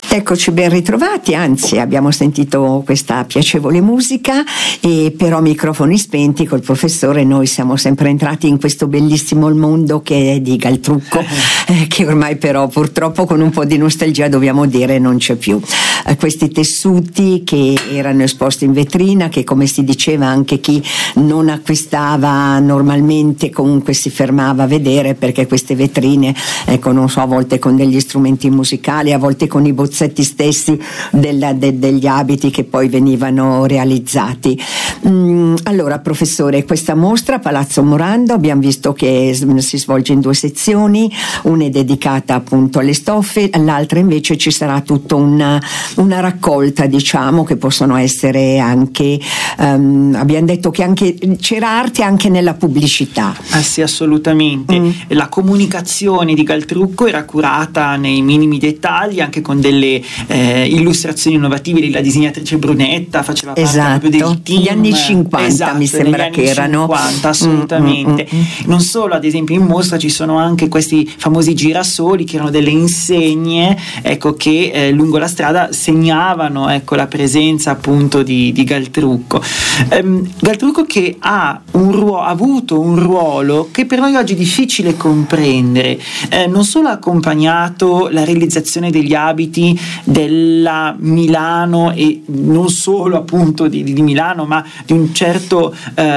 Eccoci ben ritrovati, anzi abbiamo sentito questa piacevole musica e però microfoni spenti col professore noi siamo sempre entrati in questo bellissimo mondo che è di Galtrucco, che ormai però purtroppo con un po' di nostalgia dobbiamo dire non c'è più. Questi tessuti che erano esposti in vetrina, che come si diceva anche chi non acquistava normalmente comunque si fermava a vedere, perché queste vetrine, ecco, non so, a volte con degli strumenti musicali, a volte con i bozzetti stessi degli abiti che poi venivano realizzati. Allora professore, questa mostra a Palazzo Morando abbiamo visto che si svolge in 2 sezioni, una è dedicata appunto alle stoffe, l'altra invece ci sarà tutta una raccolta, diciamo, che possono essere anche abbiamo detto che anche c'era arte anche nella pubblicità. Ah sì, assolutamente. La comunicazione di Galtrucco era curata nei minimi dettagli, anche con delle illustrazioni innovative della disegnatrice Brunetta, faceva parte proprio del team. Gli anni 50 mi sembra che erano 50, assolutamente. Non solo, ad esempio in mostra ci sono anche questi famosi girasoli che erano delle insegne, ecco, che lungo la strada segnavano, ecco, la presenza appunto di Galtrucco. Galtrucco che ha avuto un ruolo che per noi oggi è difficile comprendere. Non solo ha accompagnato la realizzazione degli abiti della Milano e non solo appunto di Milano, ma di un certo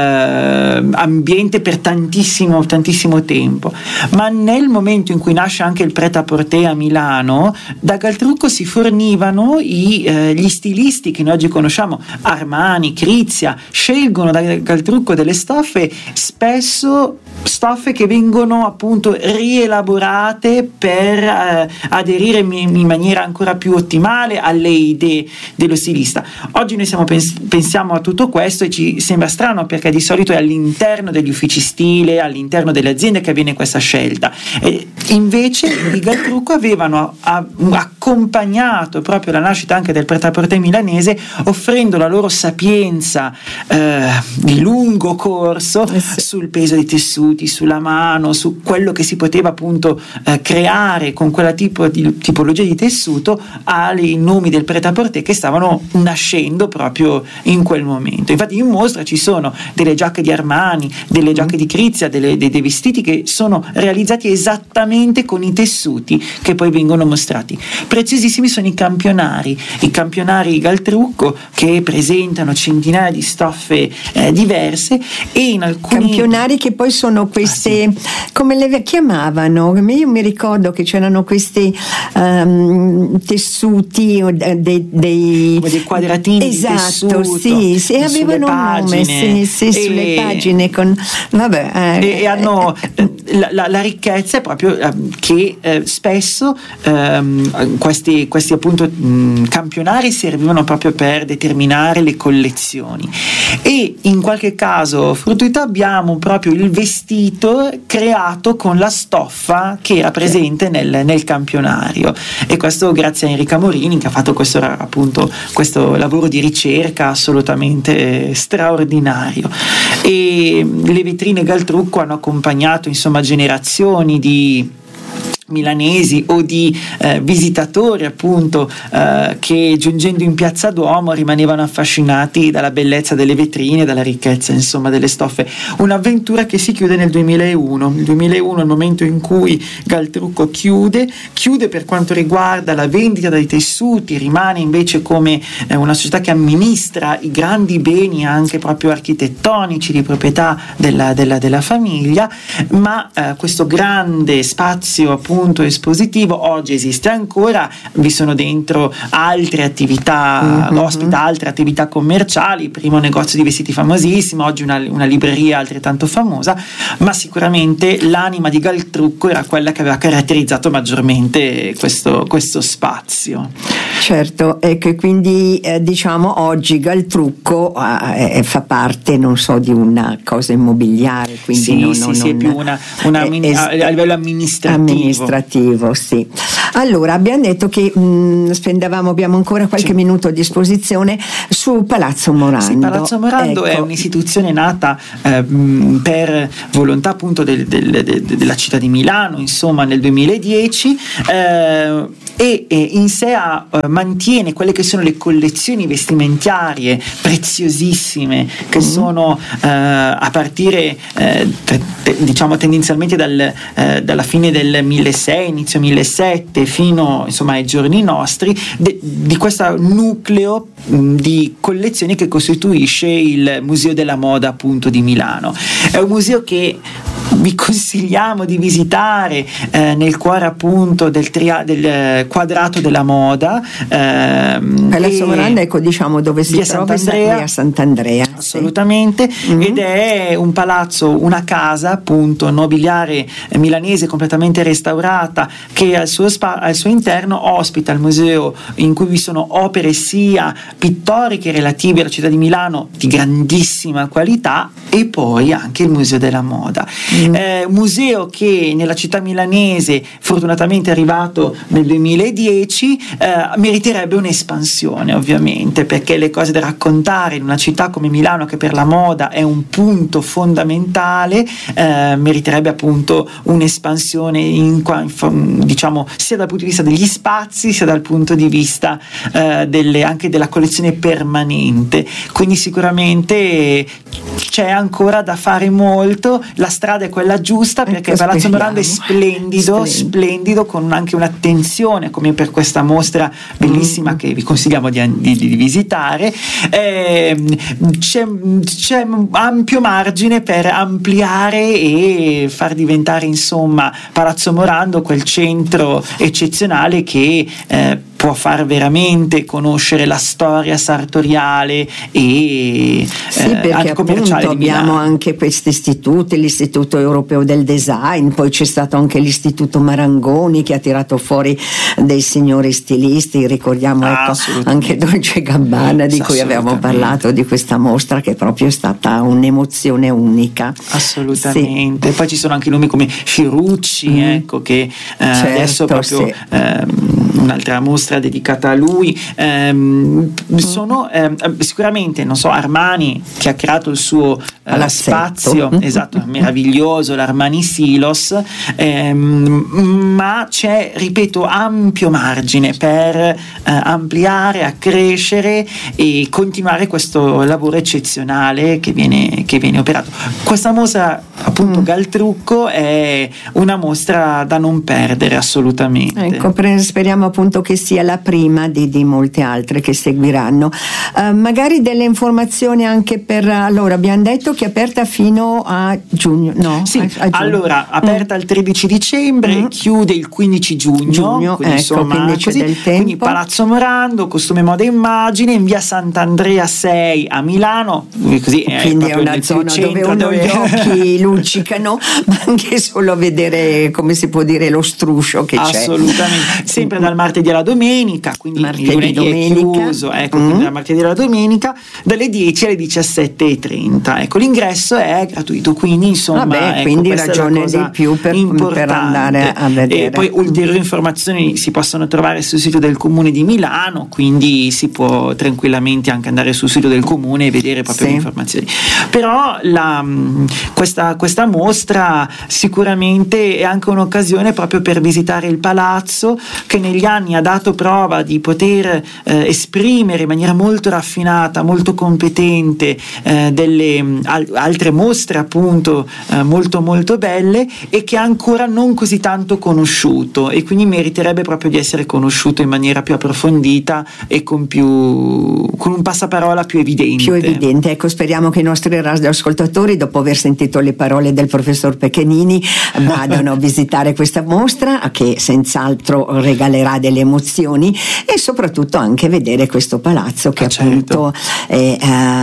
ambiente per tantissimo tempo, ma nel momento in cui nasce anche il prêt-à-porter a Milano, da Galtrucco si fornivano gli stilisti che noi oggi conosciamo, Armani, Crizia, scelgono da Galtrucco delle stoffe, spesso stoffe che vengono appunto rielaborate per aderire in maniera ancora più ottimale alle idee dello stilista. Oggi noi pensiamo a tutto questo e ci sembra strano, perché di solito è all'interno degli uffici stile, all'interno delle aziende che avviene questa scelta. E invece i Galtrucco avevano accompagnato proprio la nascita anche del prêt-à-porter milanese, offrendo la loro sapienza di lungo corso sul peso dei tessuti, sulla mano, su quello che si poteva appunto creare con quella tipologia di tessuto, ai nomi del prêt-à-porter che stavano nascendo proprio in quel momento. Infatti in mostra ci sono delle giacche di Armani, delle giacche di Crizia, dei vestiti che sono realizzati esattamente con i tessuti che poi vengono mostrati. Preziosissimi sono i campionari Galtrucco, che presentano centinaia di stoffe diverse, e in alcuni campionari che poi sono queste come le chiamavano, io mi ricordo che c'erano questi tessuti dei quadratini di tessuto, sì, avevano un nome, sulle pagine con e hanno la ricchezza è proprio che spesso questi appunto campionari servivano proprio per determinare le collezioni, e in qualche caso fortuito abbiamo proprio il vestito creato con la stoffa che era presente nel campionario, e questo grazie a Enrica Morini, che ha fatto questo lavoro di ricerca assolutamente straordinario. E le vetrine Galtrucco hanno accompagnato insomma generazioni di milanesi o di visitatori appunto che giungendo in Piazza Duomo rimanevano affascinati dalla bellezza delle vetrine, dalla ricchezza insomma delle stoffe. Un'avventura che si chiude nel 2001. Il 2001 è il momento in cui Galtrucco chiude per quanto riguarda la vendita dei tessuti, rimane invece come una società che amministra i grandi beni anche proprio architettonici di proprietà della famiglia, ma questo grande spazio appunto espositivo oggi esiste ancora, vi sono dentro altre attività, ospita altre attività commerciali, primo negozio di vestiti famosissimo, oggi una libreria altrettanto famosa, ma sicuramente l'anima di Galtrucco era quella che aveva caratterizzato maggiormente questo spazio. Certo, e che quindi diciamo oggi Galtrucco fa parte, non so, di una cosa immobiliare, quindi è più a livello amministrativo. Sì. Allora abbiamo detto che abbiamo ancora qualche minuto a disposizione su Palazzo Morando. Sì, Palazzo Morando è un'istituzione nata per volontà appunto della città di Milano, insomma nel 2010, e in sé mantiene quelle che sono le collezioni vestimentarie preziosissime che sono a partire diciamo tendenzialmente dalla fine del 1600, inizio 1700 fino insomma ai giorni nostri, di questo nucleo di collezioni che costituisce il Museo della Moda appunto di Milano. È un museo che vi consigliamo di visitare nel cuore appunto del quadrato della moda. Palazzo Morandi, ecco, diciamo dove si trova via Sant'Andrea. Assolutamente, sì. Ed è un palazzo, una casa appunto nobiliare milanese completamente restaurata, che al suo interno ospita il museo in cui vi sono opere sia pittoriche relative alla città di Milano di grandissima qualità, e poi anche il Museo della Moda. Un museo che nella città milanese, fortunatamente arrivato nel 2010, meriterebbe un'espansione ovviamente, perché le cose da raccontare in una città come Milano, che per la moda è un punto fondamentale, meriterebbe appunto un'espansione diciamo sia dal punto di vista degli spazi sia dal punto di vista anche della collezione permanente. Quindi sicuramente c'è ancora da fare molto, la strada è quella giusta, perché Palazzo Morandi è splendido, con anche un'attenzione come per questa mostra bellissima che vi consigliamo di visitare. C'è ampio margine per ampliare e far diventare insomma Palazzo Morandi quel centro eccezionale che può far veramente conoscere la storia sartoriale e anche commerciale di Milano. Abbiamo anche questi istituti, l'Istituto Europeo del Design, poi c'è stato anche l'Istituto Marangoni che ha tirato fuori dei signori stilisti, ricordiamo anche Dolce & Gabbana, di cui abbiamo parlato, di questa mostra che proprio è stata un'emozione unica. Assolutamente. Sì. Poi ci sono anche nomi come Fiorucci, ecco, che adesso proprio un'altra mostra dedicata a lui. Sono sicuramente, non so, Armani, che ha creato il suo spazio, esatto, meraviglioso, l'Armani Silos, ma c'è, ripeto, ampio margine per ampliare, accrescere e continuare questo lavoro eccezionale che viene operato. Questa mostra appunto Galtrucco è una mostra da non perdere assolutamente. Ecco, speriamo appunto che sia la prima di molte altre che seguiranno. Magari delle informazioni anche allora abbiamo detto che è aperta fino a giugno, no? Sì, a giugno. Allora aperta il 13 dicembre, chiude il 15 giugno, quindi, insomma, quindi c'è del tempo. Quindi Palazzo Morandi, costume, moda e immagine, in via Sant'Andrea 6 a Milano, così quindi è una zona dove gli occhi luccicano, ma anche solo vedere, come si può dire, lo struscio che c'è. Assolutamente, sempre dal martedì alla domenica, quindi lunedì è chiuso, quindi dal martedì alla domenica dalle 10 alle 17:30. Ecco, l'ingresso è gratuito, quindi insomma quindi ragione di più per andare a vedere. E poi ulteriori informazioni si possono trovare sul sito del Comune di Milano, quindi si può tranquillamente anche andare sul sito del Comune e vedere proprio le informazioni. Però questa mostra sicuramente è anche un'occasione proprio per visitare il palazzo, che negli anni ha dato prova di poter esprimere in maniera molto raffinata, molto competente delle altre mostre appunto molto molto belle, e che è ancora non così tanto conosciuto, e quindi meriterebbe proprio di essere conosciuto in maniera più approfondita e con un passaparola più evidente. Ecco, speriamo che i nostri radioascoltatori, dopo aver sentito le parole del professor Pecchenini, vadano a visitare questa mostra, che senz'altro regalerà delle emozioni, e soprattutto anche vedere questo palazzo che appunto è,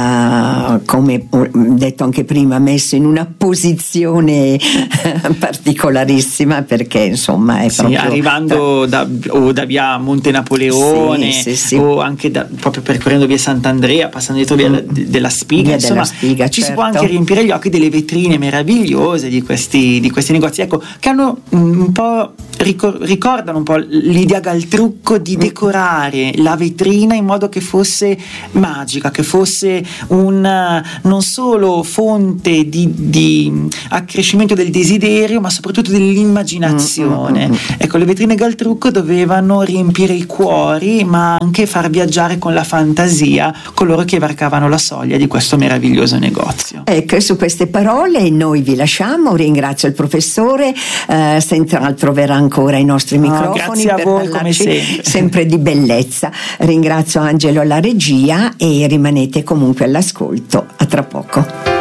come detto anche prima, messo in una posizione particolarissima, perché insomma è proprio arrivando da via Monte Napoleone, o anche proprio percorrendo via Sant'Andrea, passando dietro via della Spiga, insomma si può anche riempire gli occhi delle vetrine meravigliose di questi negozi, ecco, che hanno un po' ricordano un po' l'idea Galtrucco di decorare la vetrina in modo che fosse magica, che fosse non solo fonte di accrescimento del desiderio, ma soprattutto dell'immaginazione. Ecco, le vetrine Galtrucco dovevano riempire i cuori, ma anche far viaggiare con la fantasia coloro che varcavano la soglia di questo meraviglioso negozio. Ecco, su queste parole noi vi lasciamo. Ringrazio il professore, senz'altro verrà ancora ai nostri microfoni. Grazie a voi, come sempre di bellezza. Ringrazio Angelo alla regia e rimanete comunque all'ascolto. A tra poco.